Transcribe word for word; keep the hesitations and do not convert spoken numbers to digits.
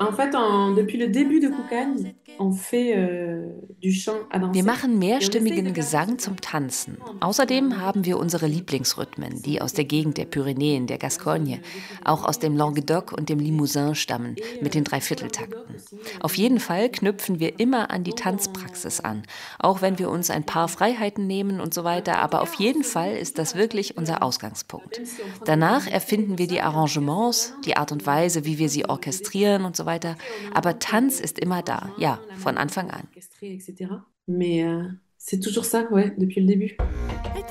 En fait, en- depuis le début de Koukan, on fait euh, du chant à Wir danser machen et on essaye de mehrstimmigen garder ce Gesang cadre. zum Tanzen. On a Außerdem vraiment haben wir des unsere chants Lieblingsrhythmen, qui sont die aus der beaucoup Gegend der euh, Pyrenäen, der dans la zone Gascogne, euh, des auch aus dem Pyrénées, Languedoc und dem espagnole et, Limousin stammen, et mit den euh, plutôt Languedoc Dreivierteltakten. aussi, euh, Auf jeden Limousin, Fall plutôt knüpfen wir Dreiviertel. immer an die Donc Tanzpraxis on, an, auch wenn wir voilà, uns ein paar et Freiheiten nehmen und so un weiter, peu en tout aber cas, auf on jeden se Fall limite ist toujours à das la wirklich pratique unser orale. Ausgangspunkt. Même si on prend des, Danach des cours erfinden comme wir die ça, mais en tout cas, c'est Arrangements, vraiment die Art notre, und Weise, notre wie wir point sie de, de départ. orchestrieren und so weiter, Après, on aber invente Tanz euh, ist les immer da, arrangements, ja, la von manière dont Anfang on va an. orchestrer, et cetera. Mais euh, c'est toujours ça, ouais, depuis le début.